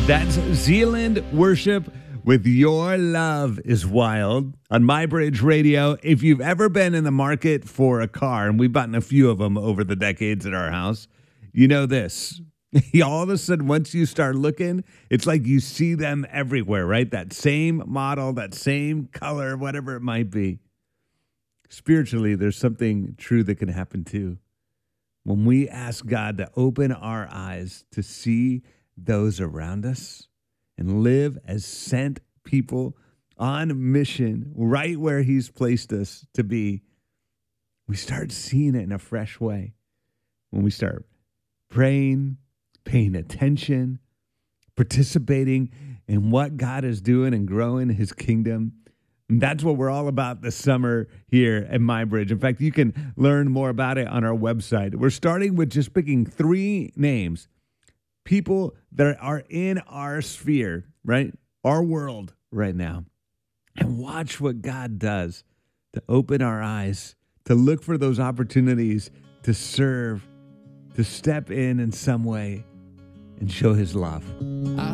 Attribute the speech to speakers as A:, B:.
A: That's Zealand Worship with Your Love is Wild on MyBridge Radio. If you've ever been in the market for a car, and we've bought a few of them over the decades at our house, you know this. All of a sudden, once you start looking, it's like you see them everywhere, right? That same model, that same color, whatever it might be. Spiritually, there's something true that can happen too. When we ask God to open our eyes to see those around us and live as sent people on mission right where he's placed us to be, we start seeing it in a fresh way. When we start praying, paying attention, participating in what God is doing and growing his kingdom. And that's what we're all about this summer here at MyBridge. In fact, you can learn more about it on our website. We're starting with just picking 3 names, people that are in our sphere, right? Our world right now. And watch what God does to open our eyes, to look for those opportunities to serve, to step in some way and show his love.